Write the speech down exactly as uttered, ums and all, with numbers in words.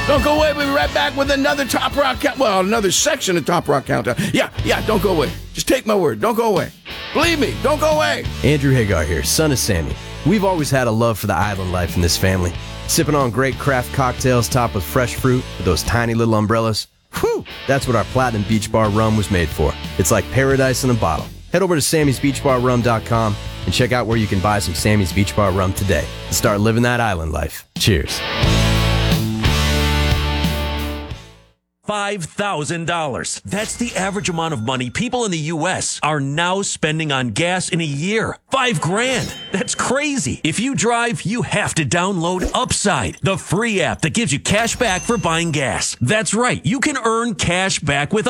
Don't go away. We'll be right back with another Top Rock Countdown. Well, another section of Top Rock Countdown. Yeah, yeah, don't go away. Just take my word. Don't go away. Believe me, don't go away. Andrew Hagar here, son of Sammy. We've always had a love for the island life in this family. Sipping on great craft cocktails topped with fresh fruit with those tiny little umbrellas. Whew, that's what our Platinum Beach Bar rum was made for. It's like paradise in a bottle. Head over to sammys beach bar rum dot com and check out where you can buy some Sammy's Beach Bar rum today and start living that island life. Cheers. five thousand dollars. That's the average amount of money people in the U S are now spending on gas in a year. Five grand. That's crazy. If you drive, you have to download Upside, the free app that gives you cash back for buying gas. That's right. You can earn cash back with